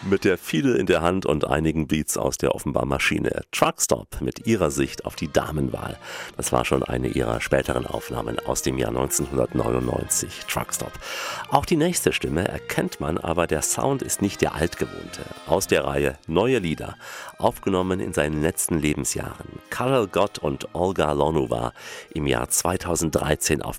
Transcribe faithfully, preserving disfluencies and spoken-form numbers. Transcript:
Mit der Fiedel in der Hand und einigen Beats aus der Offenbar-Maschine. Truckstop mit ihrer Sicht auf die Damenwahl. Das war schon eine ihrer späteren Aufnahmen aus dem Jahr neunzehnhundertneunundneunzig. Truckstop. Auch die nächste Stimme erkennt man, aber der Sound ist nicht der altgewohnte. Aus der Reihe Neue Lieder, aufgenommen in seinen letzten Lebensjahren. Karel Gott und Olga Lonova im Jahr zweitausenddreizehn auf